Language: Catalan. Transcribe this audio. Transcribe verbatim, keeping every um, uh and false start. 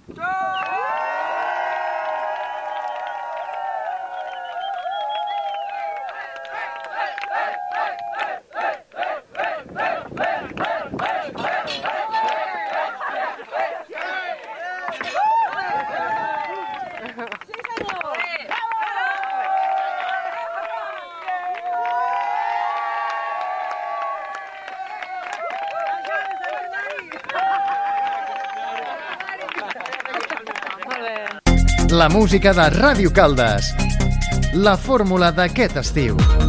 La música de Ràdio Caldes. La fórmula d'aquest estiu.